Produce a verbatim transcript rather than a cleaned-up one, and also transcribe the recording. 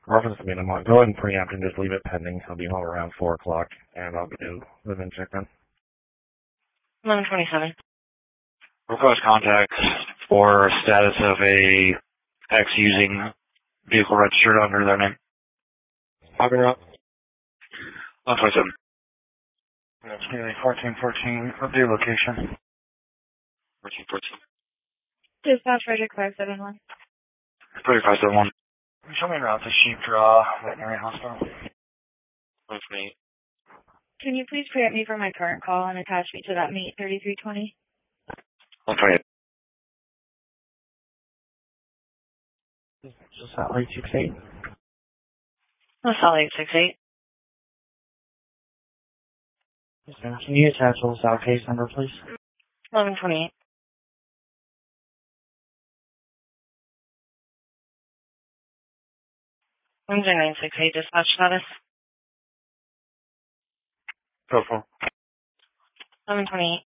Reference to being a month. Go ahead and preempt and just leave it pending. I'll be home around four o'clock, and I'll do live-in check-in. eleven twenty-seven. Request contact for status of a ex using vehicle registered under their name. Hopping up. eleven twenty-seven. That's nearly fourteen fourteen. Update location. fourteen fourteen. Dispatch Frederick five seven one. Frederick five seven one. Show me a route to Sheep Draw Veterinary Hospital. eleven twenty-eight. Can you please preempt me for my current call and attach me to that meet thirty-three twenty? eleven twenty-eight. Just that late six eight. That's all eight six eight. Can you attach the south case number, please? eleven twenty-eight. Windsor nine six eight dispatch status. Go for eleven twenty-eight.